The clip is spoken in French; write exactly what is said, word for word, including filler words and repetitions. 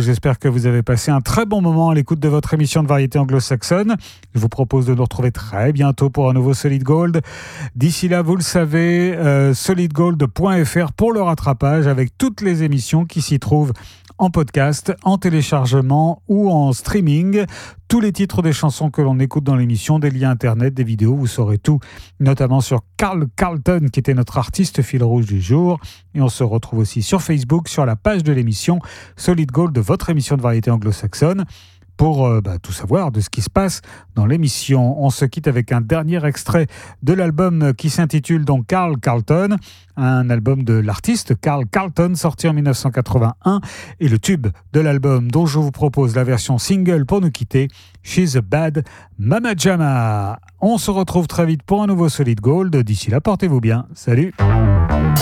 j'espère que vous avez passé un très bon moment à l'écoute de votre émission de variété anglo-saxonne. Je vous propose de nous retrouver très bientôt pour un nouveau Solid Gold. D'ici là, vous le savez, euh, solid gold point f r pour le rattrapage avec toutes les émissions qui s'y trouvent en podcast, en téléchargement ou en streaming. Tous les titres des chansons que l'on écoute dans l'émission, des liens internet, des vidéos, vous saurez tout, notamment sur Carl Carlton, qui était notre artiste fil rouge du jour. Et on se retrouve aussi sur Facebook, sur la page de l'émission Solid Gold, de votre émission de variété anglo-saxonne, pour euh, bah, tout savoir de ce qui se passe dans l'émission. On se quitte avec un dernier extrait de l'album qui s'intitule donc Carl Carlton, un album de l'artiste Carl Carlton sorti en dix-neuf cent quatre-vingt-un, et le tube de l'album dont je vous propose la version single pour nous quitter, She's a Bad Mama Jamma. On se retrouve très vite pour un nouveau Solid Gold. D'ici là, portez-vous bien. Salut!